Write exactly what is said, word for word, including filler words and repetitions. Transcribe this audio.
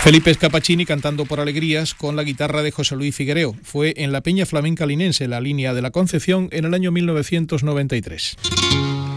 Felipe Scapacini cantando por alegrías con la guitarra de José Luis Figuereo. Fue en la Peña Flamenca Linense, la Línea de la Concepción, en el año mil novecientos noventa y tres.